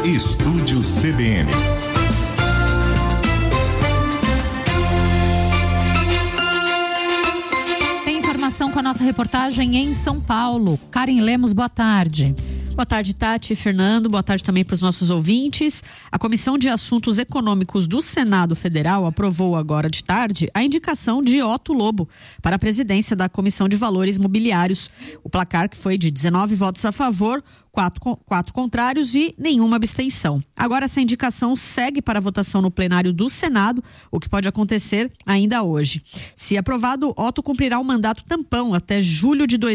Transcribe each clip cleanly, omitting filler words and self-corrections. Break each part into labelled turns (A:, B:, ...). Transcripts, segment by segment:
A: Estúdio CBN.
B: Tem informação com a nossa reportagem em São Paulo. Karen Lemos, boa tarde.
C: Boa tarde, Tati e Fernando. Boa tarde também para os nossos ouvintes. A Comissão de Assuntos Econômicos do Senado Federal aprovou agora de tarde a indicação de Otto Lobo para a presidência da Comissão de Valores Mobiliários. O placar que foi de 19 votos a favor, quatro contrários e nenhuma abstenção. Agora essa indicação segue para a votação no plenário do Senado, o que pode acontecer ainda hoje. Se aprovado, Otto cumprirá o mandato tampão até julho de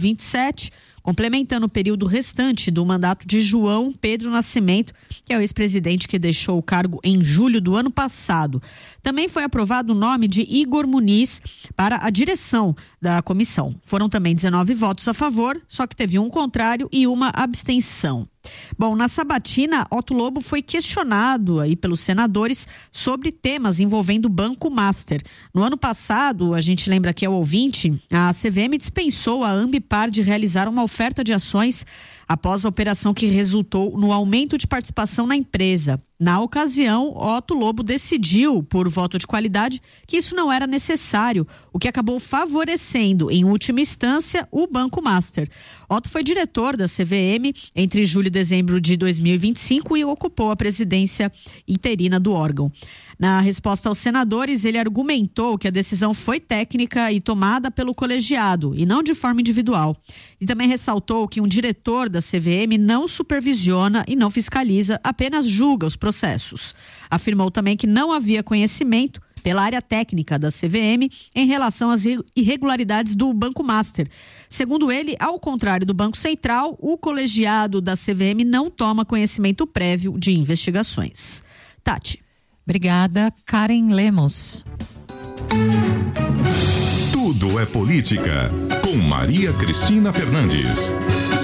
C: 2027, complementando o período restante do mandato de João Pedro Nascimento, que é o ex-presidente que deixou o cargo em julho do ano passado. Também foi aprovado o nome de Igor Muniz para a direção da comissão. Foram também 19 votos a favor, só que teve um contrário e uma abstenção. Bom, na sabatina, Otto Lobo foi questionado aí pelos senadores sobre temas envolvendo o Banco Master. No ano passado, a gente lembra que é o ouvinte, a CVM dispensou a Ambipar de realizar uma oferta de ações após a operação que resultou no aumento de participação na empresa. Na ocasião, Otto Lobo decidiu, por voto de qualidade, que isso não era necessário, o que acabou favorecendo, em última instância, o Banco Master. Otto foi diretor da CVM entre julho e dezembro de 2025 e ocupou a presidência interina do órgão. Na resposta aos senadores, ele argumentou que a decisão foi técnica e tomada pelo colegiado, e não de forma individual. E também ressaltou que um diretor da CVM não supervisiona e não fiscaliza, apenas julga os processos. Afirmou também que não havia conhecimento pela área técnica da CVM em relação às irregularidades do Banco Master. Segundo ele, ao contrário do Banco Central, o colegiado da CVM não toma conhecimento prévio de investigações. Tati.
B: Obrigada, Karen Lemos.
A: Tudo é política, com Maria Cristina Fernandes.